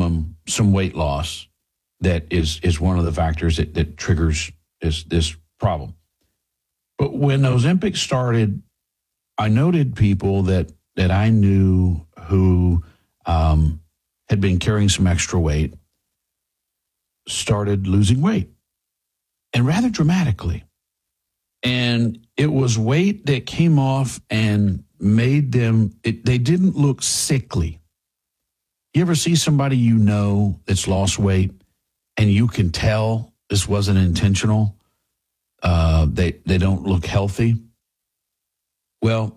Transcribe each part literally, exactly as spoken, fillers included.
minimum some weight loss that is is one of the factors that, that triggers this this problem. But when Ozempic started, I noted people that that I knew who um, had been carrying some extra weight started losing weight, and rather dramatically. And it was weight that came off and made them, it, they didn't look sickly. You ever see somebody you know that's lost weight and you can tell this wasn't intentional? Uh, they, they don't look healthy. Well,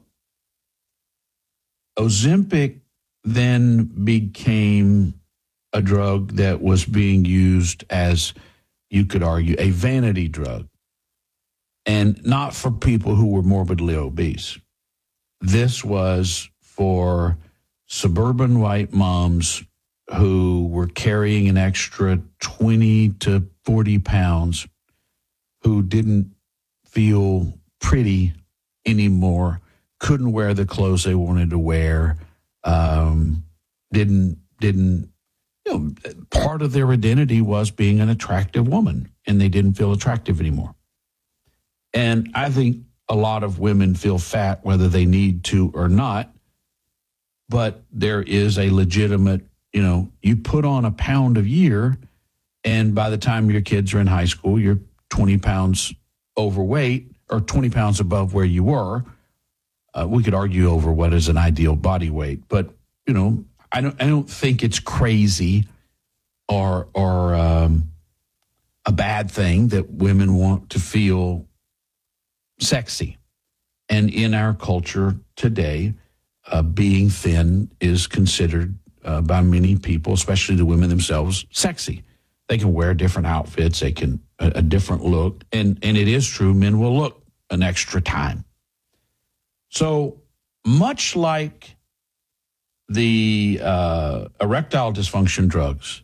Ozempic then became a drug that was being used as, you could argue, a vanity drug, and not for people who were morbidly obese. This was for suburban white moms who were carrying an extra twenty to forty pounds, who didn't feel pretty anymore, couldn't wear the clothes they wanted to wear, um, didn't, didn't, you know, part of their identity was being an attractive woman, and they didn't feel attractive anymore. And I think a lot of women feel fat whether they need to or not, but there is a legitimate, you know, you put on a pound a year, and by the time your kids are in high school, you're twenty pounds overweight or twenty pounds above where you were. Uh, we could argue over what is an ideal body weight, but, you know, I don't, I don't think it's crazy or, or um, a bad thing that women want to feel sexy. And in our culture today, uh, being thin is considered uh, by many people, especially the women themselves, sexy. They can wear different outfits. They can, a, a different look. And, and it is true, men will look an extra time. So much like the uh, erectile dysfunction drugs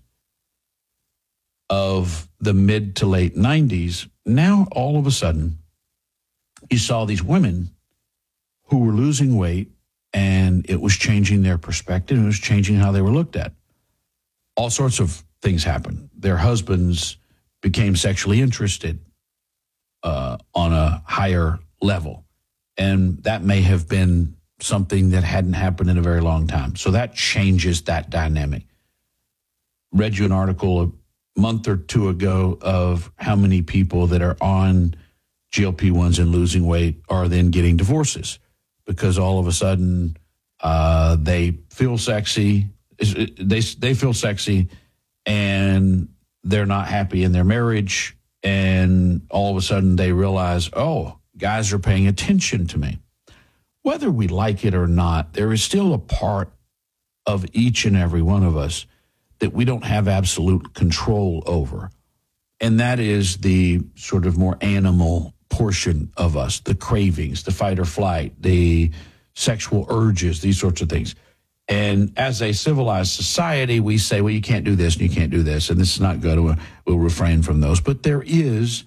of the mid to late nineties, now all of a sudden you saw these women who were losing weight, and it was changing their perspective. It was changing how they were looked at. All sorts of things happened. Their husbands became sexually interested uh, on a higher level. And that may have been something that hadn't happened in a very long time. So that changes that dynamic. Read you an article a month or two ago of how many people that are on G L P ones and losing weight are then getting divorces because all of a sudden uh, they feel sexy. They, they feel sexy and they're not happy in their marriage. And all of a sudden they realize, oh, guys are paying attention to me. Whether we like it or not, there is still a part of each and every one of us that we don't have absolute control over. And that is the sort of more animal portion of us, the cravings, the fight or flight, the sexual urges, these sorts of things. And as a civilized society, we say, well, you can't do this and you can't do this, and this is not good. We'll, we'll refrain from those. But there is...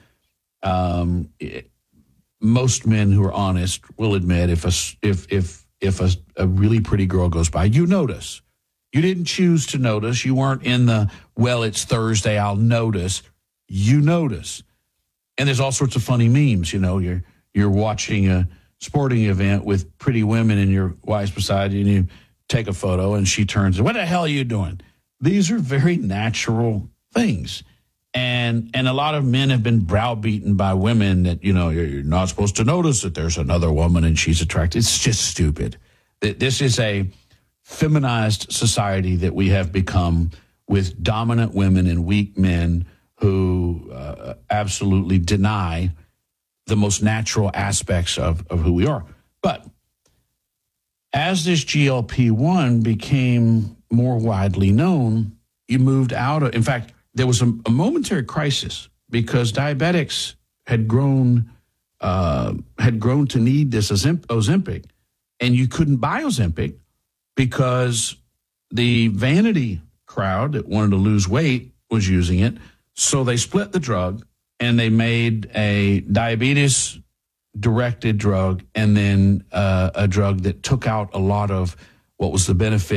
Um, it, most men who are honest will admit if a, if if if a, a really pretty girl goes by, you notice. You didn't choose to notice. You weren't in the, well, it's Thursday, I'll notice. You notice. And there's all sorts of funny memes. You know, you're you're watching a sporting event with pretty women and your wife's beside you, and you take a photo and she turns, what the hell are you doing? These are very natural things. And and a lot of men have been browbeaten by women that, you know, you're, you're not supposed to notice that there's another woman and she's attractive. It's just stupid. This is a feminized society that we have become with dominant women and weak men who uh, absolutely deny the most natural aspects of, of who we are. But as this G L P one became more widely known, you moved out of, in fact, there was a, a momentary crisis because diabetics had grown uh, had grown to need this Ozempic, and you couldn't buy Ozempic because the vanity crowd that wanted to lose weight was using it. So they split the drug and they made a diabetes-directed drug and then uh, a drug that took out a lot of what was the benefit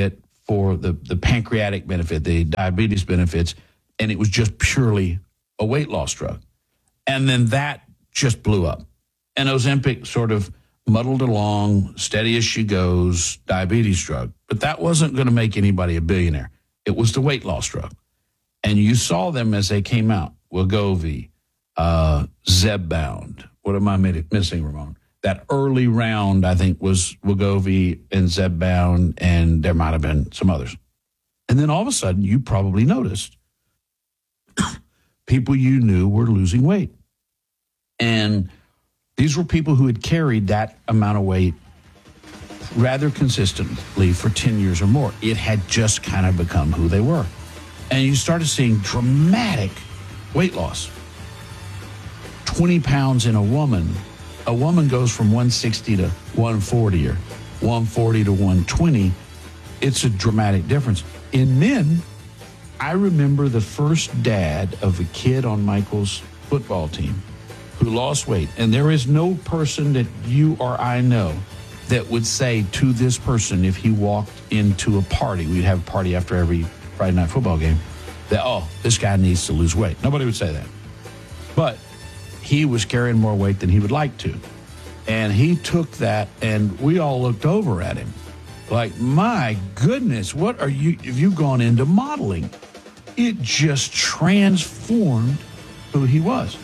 for the, the pancreatic benefit, the diabetes benefits, and it was just purely a weight loss drug. And then that just blew up. And Ozempic sort of muddled along, steady as she goes, diabetes drug. But that wasn't going to make anybody a billionaire. It was the weight loss drug. And you saw them as they came out. Wegovy, uh, Zepbound. What am I missing, Ramon? That early round, I think, was Wegovy and Zepbound, and there might have been some others. And then all of a sudden, you probably noticed people you knew were losing weight. And these were people who had carried that amount of weight rather consistently for ten years or more. It had just kind of become who they were. And you started seeing dramatic weight loss. twenty pounds in a woman. A woman goes from one sixty to one forty or one forty to one twenty. It's a dramatic difference. In men, I remember the first dad of a kid on Michael's football team who lost weight. And there is no person that you or I know that would say to this person, if he walked into a party, we'd have a party after every Friday night football game, that, oh, this guy needs to lose weight. Nobody would say that. But he was carrying more weight than he would like to. And he took that, and we all looked over at him like, my goodness, what are you, have you gone into modeling? It just transformed who he was.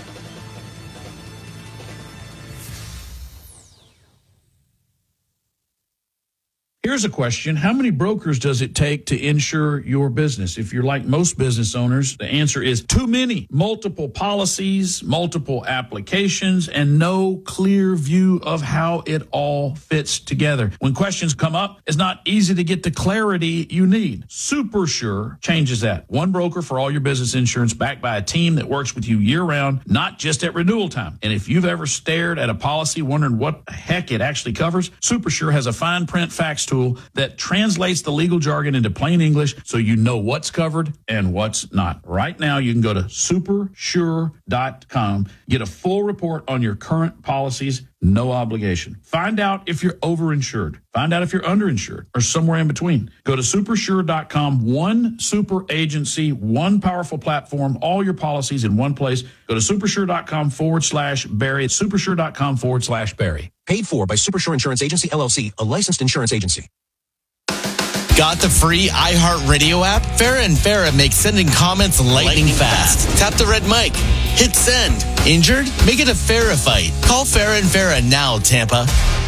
Here's a question. How many brokers does it take to insure your business? If you're like most business owners, the answer is too many. Multiple policies, multiple applications, and no clear view of how it all fits together. When questions come up, it's not easy to get the clarity you need. SuperSure changes that. One broker for all your business insurance, backed by a team that works with you year-round, not just at renewal time. And if you've ever stared at a policy wondering what the heck it actually covers, SuperSure has a fine print facts tool that translates the legal jargon into plain English so you know what's covered and what's not. Right now, you can go to super sure dot com, get a full report on your current policies, no obligation. Find out if you're overinsured. Find out if you're underinsured or somewhere in between. Go to super sure dot com, one super agency, one powerful platform, all your policies in one place. Go to super sure dot com forward slash Barry. It's super sure dot com forward slash Barry. Paid for by SuperSure Insurance Agency, L L C, a licensed insurance agency. Got the free iHeartRadio app? Farrah and Farrah make sending comments lightning, lightning fast. fast. Tap the red mic. Hit send. Injured? Make it a Farrah fight. Call Farrah and Farrah now, Tampa.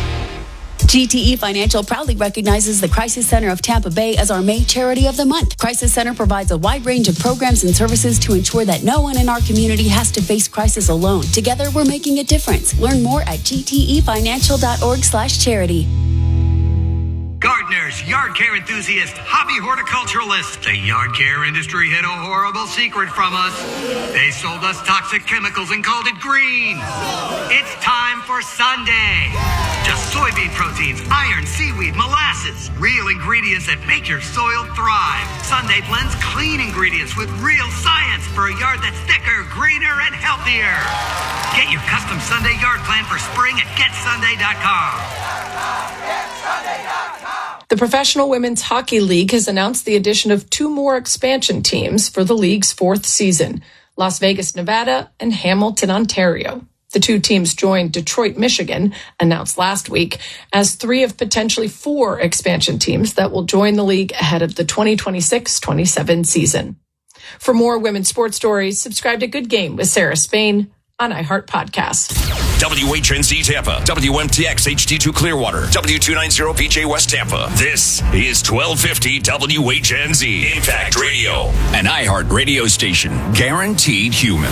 G T E Financial proudly recognizes the Crisis Center of Tampa Bay as our May Charity of the Month. Crisis Center provides a wide range of programs and services to ensure that no one in our community has to face crisis alone. Together, we're making a difference. Learn more at g t e financial dot org slash charity. Gardeners, yard care enthusiasts, hobby horticulturalists. The yard care industry hid a horrible secret from us. They sold us toxic chemicals and called it green. It's time for Sunday. Just soybean proteins, iron, seaweed, molasses. Real ingredients that make your soil thrive. Sunday blends clean ingredients with real science for a yard that's thicker, greener, and healthier. Get your custom Sunday yard plan for spring at get sunday dot com. get sunday dot com. The Professional Women's Hockey League has announced the addition of two more expansion teams for the league's fourth season, Las Vegas, Nevada, and Hamilton, Ontario. The two teams joined Detroit, Michigan, announced last week, as three of potentially four expansion teams that will join the league ahead of the twenty twenty-six twenty-seven season. For more women's sports stories, subscribe to Good Game with Sarah Spain on iHeart Podcasts. W H N Z Tampa, W M T X H D two Clearwater, W two ninety P J West Tampa. This is twelve fifty W H N Z Impact Radio, an iHeart radio station, guaranteed human.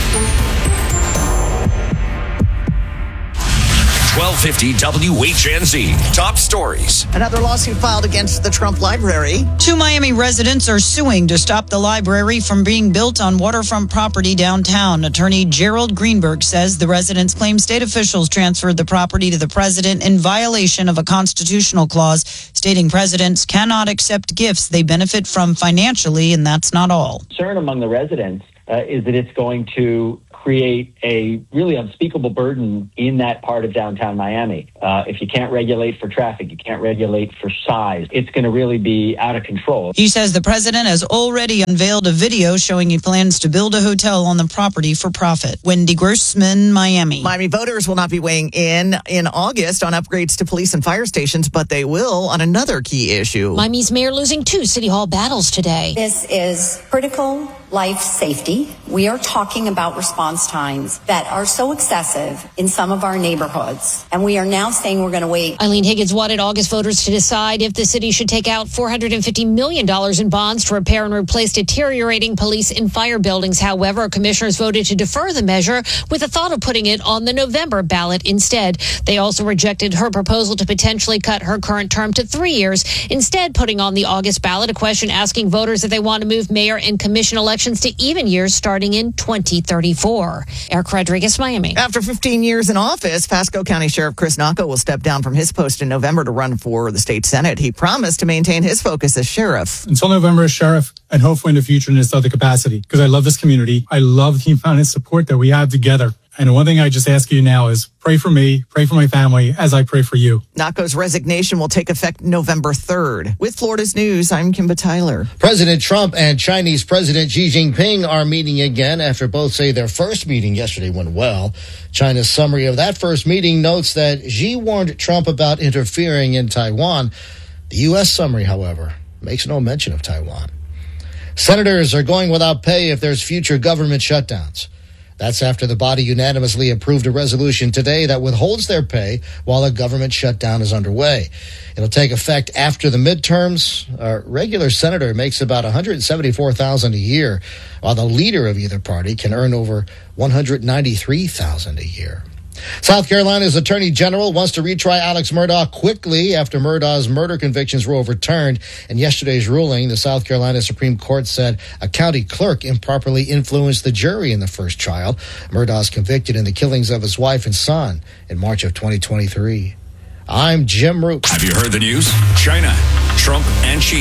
twelve fifty W H N Z. Top stories. Another lawsuit filed against the Trump Library. Two Miami residents are suing to stop the library from being built on waterfront property downtown. Attorney Gerald Greenberg says the residents claim state officials transferred the property to the president in violation of a constitutional clause stating presidents cannot accept gifts they benefit from financially, and that's not all. Concern among the residents Uh, is that it's going to create a really unspeakable burden in that part of downtown Miami. Uh, if you can't regulate for traffic, you can't regulate for size, it's going to really be out of control. He says the president has already unveiled a video showing he plans to build a hotel on the property for profit. Wendy Grossman, Miami. Miami voters will not be weighing in in August on upgrades to police and fire stations, but they will on another key issue. Miami's mayor losing two city hall battles today. This is critical life safety. We are talking about response times that are so excessive in some of our neighborhoods. And we are now saying we're going to wait. Eileen Higgins wanted August voters to decide if the city should take out four hundred fifty million dollars in bonds to repair and replace deteriorating police and fire buildings. However, commissioners voted to defer the measure with the thought of putting it on the November ballot instead. They also rejected her proposal to potentially cut her current term to three years, instead putting on the August ballot a question asking voters if they want to move mayor and commission elections to even years starting in twenty thirty-four. Eric Rodriguez, Miami. After fifteen years in office, Pasco County Sheriff Chris Nacco will step down from his post in November to run for the state Senate. He promised to maintain his focus as sheriff. Until November as sheriff, and hopefully in the future in this other capacity, because I love this community. I love the amount of support that we have together. And one thing I just ask you now is pray for me, pray for my family as I pray for you. Nacco's resignation will take effect November third. With Florida's News, I'm Kimba Tyler. President Trump and Chinese President Xi Jinping are meeting again after both say their first meeting yesterday went well. China's summary of that first meeting notes that Xi warned Trump about interfering in Taiwan. The U S summary, however, makes no mention of Taiwan. Senators are going without pay if there's future government shutdowns. That's after the body unanimously approved a resolution today that withholds their pay while a government shutdown is underway. It'll take effect after the midterms. A regular senator makes about one hundred seventy-four thousand dollars a year, while the leader of either party can earn over one hundred ninety-three thousand dollars a year. South Carolina's Attorney General wants to retry Alex Murdaugh quickly after Murdaugh's murder convictions were overturned. In yesterday's ruling, the South Carolina Supreme Court said a county clerk improperly influenced the jury in the first trial. Murdaugh's convicted in the killings of his wife and son in March of twenty twenty-three. I'm Jim Root. Have you heard the news? China, Trump and Xi.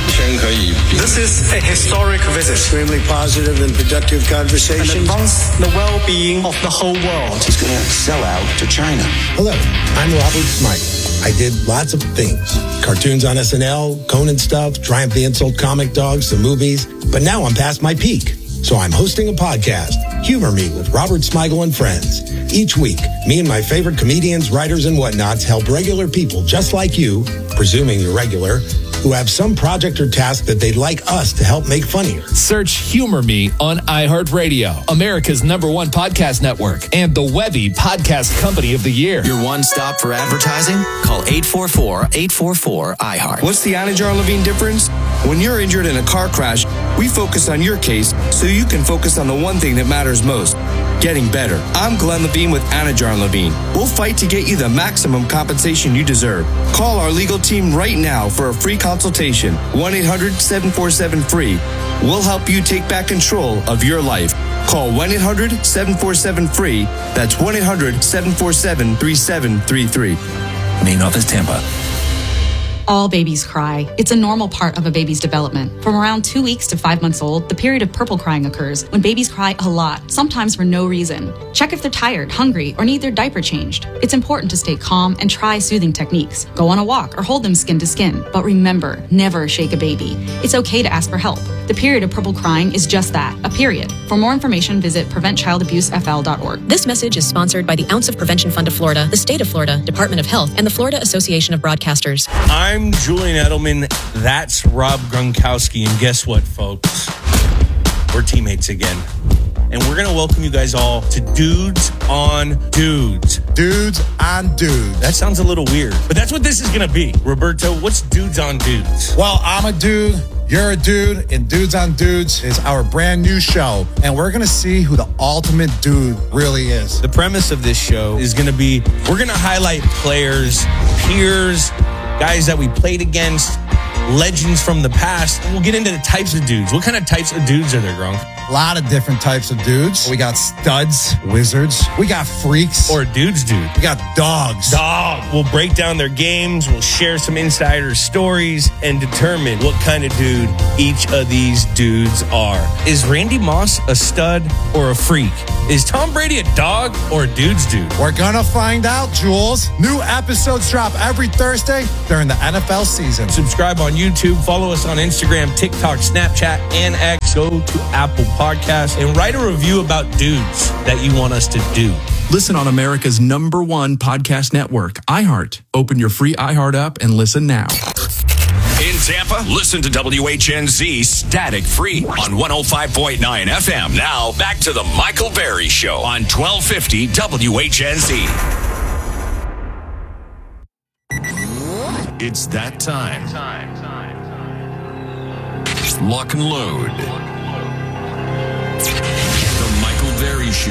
This is a historic visit. Extremely positive and productive conversation. And advance the well-being of the whole world. He's going to sell out to China. Hello, I'm Robert Smigel. I did lots of things. Cartoons on S N L, Conan stuff, Triumph the Insult comic dogs, the movies. But now I'm past my peak. So I'm hosting a podcast, Humor Me with Robert Smigel and Friends. Each week, me and my favorite comedians, writers, and whatnots help regular people just like you, presuming you're regular, who have some project or task that they'd like us to help make funnier. Search Humor Me on iHeartRadio, America's number one podcast network, and the Webby Podcast Company of the Year. Your one stop for advertising? Call eight four four, eight four four, I heart. What's the Anajar Levine difference? When you're injured in a car crash, we focus on your case so you can focus on the one thing that matters most, getting better. I'm Glenn Levine with Anajar Levine. We'll fight to get you the maximum compensation you deserve. Call our legal team right now for a free consultation. one eight hundred, seven four seven, free. We'll help you take back control of your life. Call one eight hundred, seven four seven, free. That's one eight hundred, seven four seven, three seven three three. Main office, Tampa. All babies cry. It's a normal part of a baby's development. From around two weeks to five months old, the period of purple crying occurs when babies cry a lot, sometimes for no reason. Check if they're tired, hungry, or need their diaper changed. It's important to stay calm and try soothing techniques. Go on a walk or hold them skin to skin. But remember, never shake a baby. It's okay to ask for help. The period of purple crying is just that, a period. For more information, visit prevent child abuse f l dot org. This message is sponsored by the Ounce of Prevention Fund of Florida, the State of Florida, Department of Health, and the Florida Association of Broadcasters. I'm Julian Edelman. That's Rob Gronkowski. And guess what, folks? We're teammates again. And we're going to welcome you guys all to Dudes on Dudes. Dudes on Dudes. That sounds a little weird, but that's what this is going to be. Roberto, what's Dudes on Dudes? Well, I'm a dude. You're a dude, and Dudes on Dudes is our brand new show, and we're going to see who the ultimate dude really is. The premise of this show is going to be, we're going to highlight players, peers, guys that we played against, legends from the past. We'll get into the types of dudes. What kind of types of dudes are there, Gronk? A lot of different types of dudes. We got studs, wizards. We got freaks. Or dudes, dude. We got dogs. Dog. We'll break down their games. We'll share some insider stories and determine what kind of dude each of these dudes are. Is Randy Moss a stud or a freak? Is Tom Brady a dog or a dude's dude? We're gonna find out, Jules. New episodes drop every Thursday during the N F L season. Subscribe on YouTube. Follow us on Instagram, TikTok, Snapchat, and X. Go to Apple Podcasts and write a review about dudes that you want us to do. Listen on America's number one podcast network, iHeart. Open your free iHeart app and listen now. In Tampa, listen to W H N Z static free on one oh five point nine F M. Now, back to the Michael Berry Show on twelve fifty W H N Z. It's that time. Lock and load. The Michael Berry Show.